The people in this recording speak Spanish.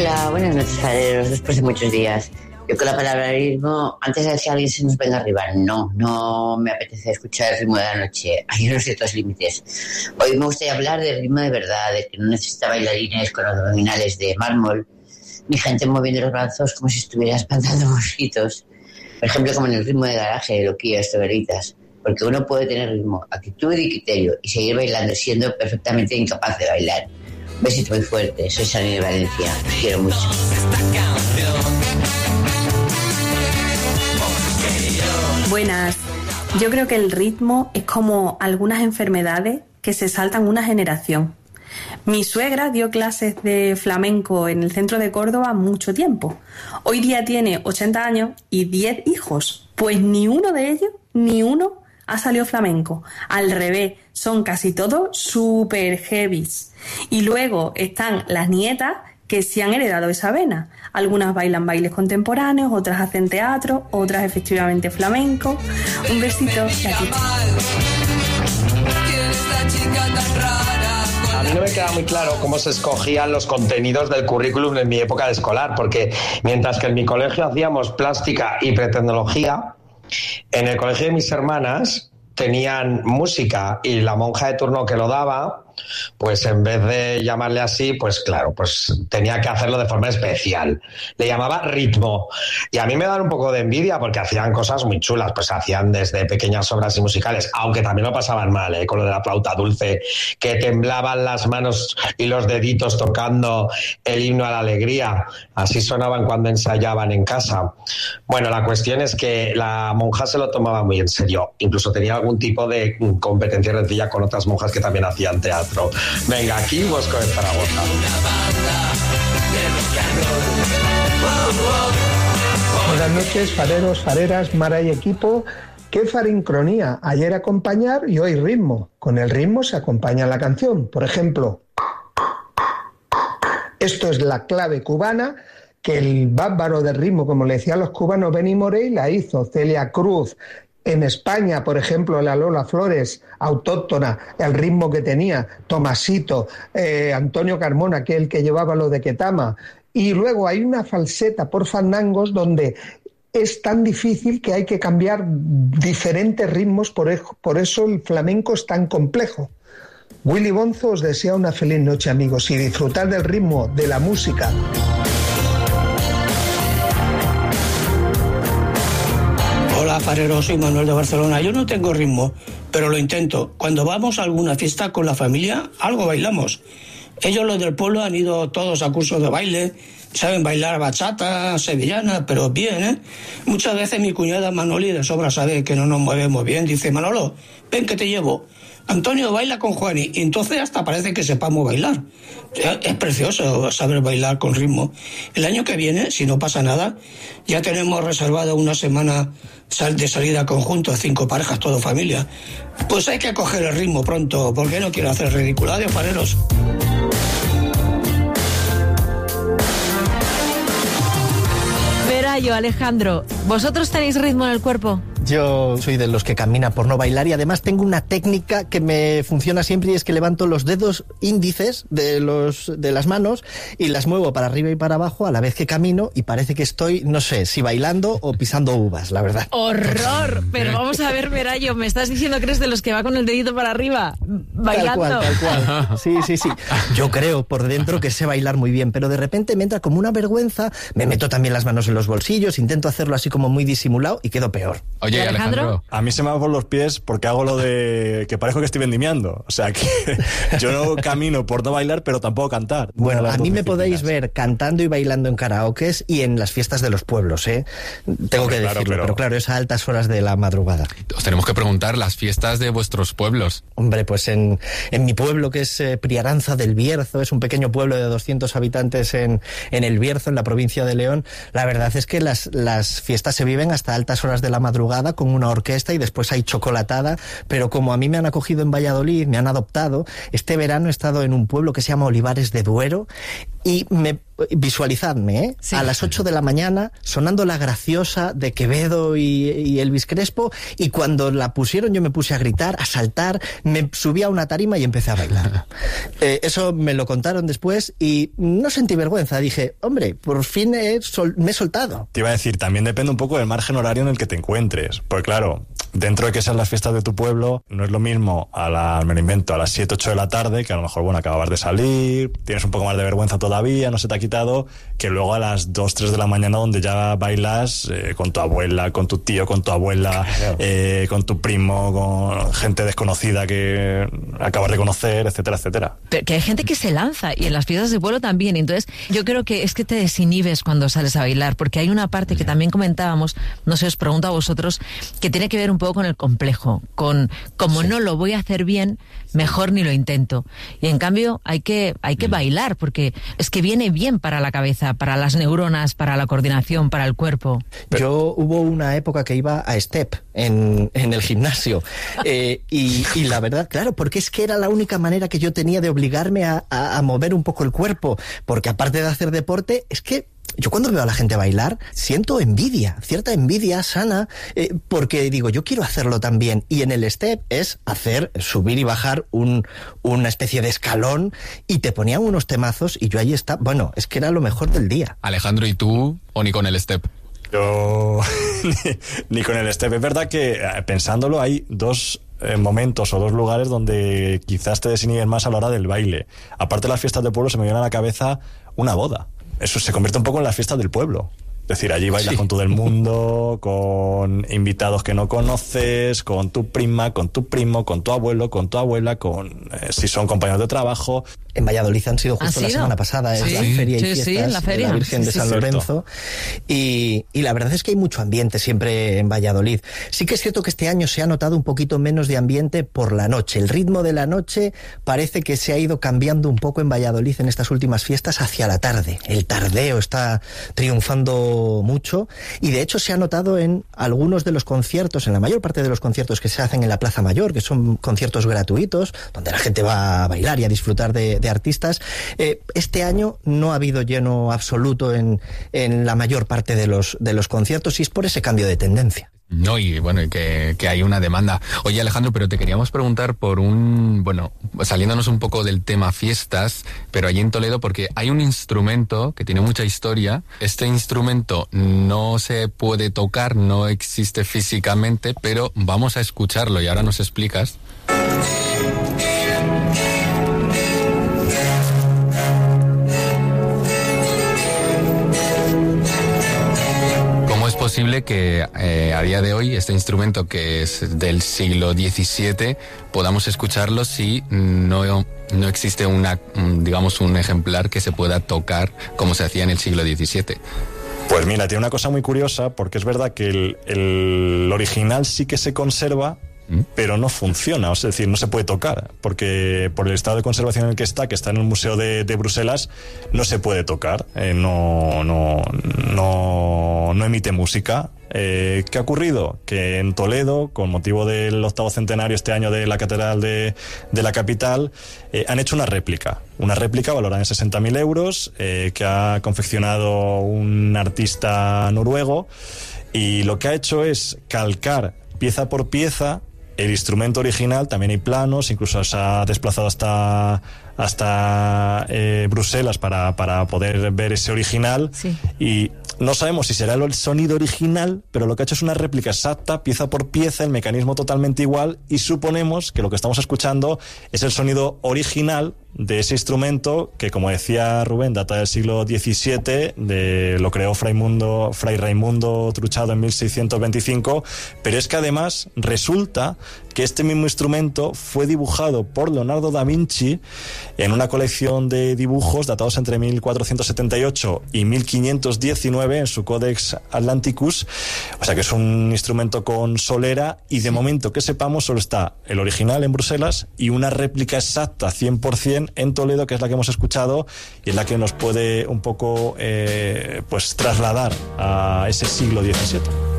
Hola, buenas noches, fareros, después de muchos días. Yo con la palabra ritmo, antes de que alguien se nos venga arriba, no me apetece escuchar el ritmo de la noche. Hay unos ciertos límites. Hoy me gustaría hablar del ritmo de verdad, de que no necesita bailarines con abdominales de mármol, ni gente moviendo los brazos como si estuviera espantando mosquitos. Por ejemplo, como en el ritmo de garaje de Loquillo, Estoveritas. Porque uno puede tener ritmo, actitud y criterio y seguir bailando siendo perfectamente incapaz de bailar. Un besito muy fuerte, soy Sani de Valencia, te quiero mucho. Buenas, yo creo que el ritmo es como algunas enfermedades que se saltan una generación. Mi suegra dio clases de flamenco en el centro de Córdoba mucho tiempo. Hoy día tiene 80 años y 10 hijos, pues ni uno de ellos, ha salido flamenco. Al revés, son casi todos super heavies. Y luego están las nietas que sí han heredado esa vena. Algunas bailan bailes contemporáneos, otras hacen teatro, otras efectivamente flamenco. Un besito y aquí. A mí no me queda muy claro cómo se escogían los contenidos del currículum en mi época de escolar, porque mientras que en mi colegio hacíamos plástica y pretecnología, en el colegio de mis hermanas tenían música y la monja de turno que lo daba, pues en vez de llamarle así, pues claro, pues tenía que hacerlo de forma especial. Le llamaba ritmo. Y a mí me dan un poco de envidia porque hacían cosas muy chulas, pues hacían desde pequeñas obras y musicales, aunque también lo pasaban mal, con lo de la flauta dulce, que temblaban las manos y los deditos tocando el himno a la alegría. Así sonaban cuando ensayaban en casa. Bueno, la cuestión es que la monja se lo tomaba muy en serio. Incluso tenía algún tipo de competencia rencilla con otras monjas que también hacían teatro. Venga, aquí Bosco de Zaragoza. Buenas noches, fareros, fareras, Mara y equipo. ¿Qué farincronía? Ayer acompañar y hoy ritmo. Con el ritmo se acompaña la canción. Por ejemplo, esto es la clave cubana, que el bárbaro del ritmo, como le decían los cubanos, Benny Morey, la hizo Celia Cruz. En España, por ejemplo, la Lola Flores, autóctona, el ritmo que tenía, Tomasito, Antonio Carmona, aquel que llevaba lo de Ketama. Y luego hay una falseta por fandangos donde es tan difícil que hay que cambiar diferentes ritmos, por eso el flamenco es tan complejo. Willy Bonzo os desea una feliz noche, amigos, y disfrutar del ritmo, de la música. Hola, fareros, soy Manuel de Barcelona. Yo no tengo ritmo, pero lo intento. Cuando vamos a alguna fiesta con la familia, algo bailamos. Ellos, los del pueblo, han ido todos a cursos de baile, saben bailar bachata, sevillana, pero bien, ¿eh? Muchas veces mi cuñada Manoli de sobra sabe que no nos movemos bien. Dice, Manolo, ven que te llevo. Antonio baila con Juani, y entonces hasta parece que sepamos bailar. Es precioso saber bailar con ritmo. El año que viene, si no pasa nada, ya tenemos reservado una semana de salida conjunto, 5 parejas, todo familia. Pues hay que coger el ritmo pronto, porque no quiero hacer ridículo. Adiós, fareros. Verayo, Alejandro, ¿vosotros tenéis ritmo en el cuerpo? Yo soy de los que camina por no bailar y además tengo una técnica que me funciona siempre y es que levanto los dedos índices de las manos y las muevo para arriba y para abajo a la vez que camino y parece que estoy, no sé, si bailando o pisando uvas, la verdad. ¡Horror! Pero vamos a ver, Verayo, me estás diciendo que eres de los que va con el dedito para arriba, bailando. Tal cual. Sí. Yo creo por dentro que sé bailar muy bien, pero de repente me entra como una vergüenza, me meto también las manos en los bolsillos, intento hacerlo así como muy disimulado y quedo peor. Oye, Alejandro, a mí se me va por los pies porque hago lo de que parezco que estoy vendimiando. O sea que yo no camino por no bailar, pero tampoco cantar. Bueno, a mí me podéis ver cantando y bailando en karaokes y en las fiestas de los pueblos, ¿eh? Tengo que decirlo, pero claro, es a altas horas de la madrugada. Os tenemos que preguntar las fiestas de vuestros pueblos. Hombre, pues en mi pueblo, que es Priaranza del Bierzo, es un pequeño pueblo de 200 habitantes en el Bierzo, en la provincia de León, la verdad es que las fiestas se viven hasta altas horas de la madrugada con una orquesta y después hay chocolatada, pero como a mí me han acogido en Valladolid, me han adoptado, este verano he estado en un pueblo que se llama Olivares de Duero Y visualizadme, ¿eh? Sí. A las 8 de la mañana, sonando La Graciosa de Quevedo y Elvis Crespo, y cuando la pusieron yo me puse a gritar, a saltar, me subí a una tarima y empecé a bailar. Eso me lo contaron después y no sentí vergüenza. Dije, hombre, por fin me he soltado. Te iba a decir, también depende un poco del margen horario en el que te encuentres. Porque claro, dentro de que sean las fiestas de tu pueblo, no es lo mismo me lo invento, a las 7, 8 de la tarde, que a lo mejor, bueno, acabas de salir, tienes un poco más de vergüenza todavía, no se te ha quitado, que luego a las 2, 3 de la mañana donde ya bailas con tu abuela, con tu tío, con tu abuela, con tu primo, con gente desconocida que acabas de conocer, etcétera, etcétera. Pero que hay gente que se lanza, y en las fiestas de pueblo también. Entonces, yo creo que es que te desinhibes cuando sales a bailar, porque hay una parte que también comentábamos, no sé, os pregunto a vosotros, que tiene que ver un poco con el complejo, con como no lo voy a hacer bien, mejor ni lo intento. Y en cambio hay que bailar, porque es que viene bien para la cabeza, para las neuronas, para la coordinación, para el cuerpo. Yo hubo una época que iba a step en el gimnasio y la verdad, claro, porque es que era la única manera que yo tenía de obligarme a mover un poco el cuerpo, porque aparte de hacer deporte, es que yo cuando veo a la gente bailar siento envidia, cierta envidia sana, porque digo, yo quiero hacerlo también. Y en el step es subir y bajar una especie de escalón, y te ponían unos temazos y yo ahí estaba. Bueno, es que era lo mejor del día. Alejandro, ¿y tú o ni con el step? Yo ni con el step. Es verdad que pensándolo hay dos momentos o dos lugares donde quizás te desinhibes más a la hora del baile. Aparte de las fiestas de pueblo, se me viene a la cabeza una boda. Eso se convierte un poco en las fiestas del pueblo. Es decir, allí bailas con todo el mundo, con invitados que no conoces, con tu prima, con tu primo, con tu abuelo, con tu abuela, si son compañeros de trabajo. En Valladolid han sido justo la semana pasada, es la feria y fiestas en la feria de la Virgen de San Lorenzo. Y la verdad es que hay mucho ambiente siempre en Valladolid. Sí que es cierto que este año se ha notado un poquito menos de ambiente por la noche. El ritmo de la noche parece que se ha ido cambiando un poco en Valladolid en estas últimas fiestas hacia la tarde. El tardeo está triunfando mucho, y de hecho se ha notado en algunos de los conciertos, en la mayor parte de los conciertos que se hacen en la Plaza Mayor, que son conciertos gratuitos, donde la gente va a bailar y a disfrutar de artistas. Este año no ha habido lleno absoluto en la mayor parte de los conciertos, y es por ese cambio de tendencia. No, y bueno, que hay una demanda. Oye, Alejandro, pero te queríamos preguntar saliéndonos un poco del tema fiestas, pero allí en Toledo, porque hay un instrumento que tiene mucha historia. Este instrumento no se puede tocar, no existe físicamente, pero vamos a escucharlo y ahora nos explicas. Es posible que a día de hoy este instrumento, que es del siglo XVII, podamos escucharlo si no existe un ejemplar que se pueda tocar como se hacía en el siglo XVII? Pues mira, tiene una cosa muy curiosa, porque es verdad que el original sí que se conserva, pero no funciona, es decir, no se puede tocar, porque por el estado de conservación en el que está en el Museo de Bruselas, no se puede tocar, no emite música. ¿Qué ha ocurrido? Que en Toledo, con motivo del 8º centenario este año de la Catedral de la capital, han hecho una réplica valorada en 60.000 euros, que ha confeccionado un artista noruego, y lo que ha hecho es calcar pieza por pieza el instrumento original. También hay planos, incluso se ha desplazado hasta Bruselas para poder ver ese original. Sí. Y no sabemos si será el sonido original, pero lo que ha hecho es una réplica exacta, pieza por pieza, el mecanismo totalmente igual, y suponemos que lo que estamos escuchando es el sonido original de ese instrumento que, como decía Rubén, data del siglo XVII, lo creó Fray Raimundo Truchado en 1625, pero es que además resulta que este mismo instrumento fue dibujado por Leonardo da Vinci en una colección de dibujos datados entre 1478 y 1519 en su Codex Atlanticus, o sea que es un instrumento con solera, y de momento que sepamos solo está el original en Bruselas y una réplica exacta 100% en Toledo, que es la que hemos escuchado y es la que nos puede un poco trasladar a ese siglo XVII.